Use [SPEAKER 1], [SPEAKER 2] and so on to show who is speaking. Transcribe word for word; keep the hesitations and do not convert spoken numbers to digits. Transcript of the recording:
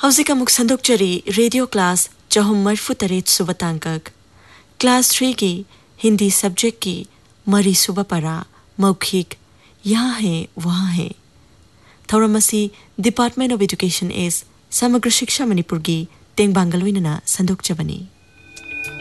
[SPEAKER 1] हौजिक अमुक संदोक्चरी radio class चहुम मरफु Taret सुबह तांकक class three की हिंदी सब्जेक्ट की मरी सुबह परा मौखिक यहाँ है वहाँ है थौरमसी डिपार्टमेंट ऑफ एजुकेशन इस समग्र शिक्षा मणिपुर की तेंग बांगलुइनना संदोक्चबनी।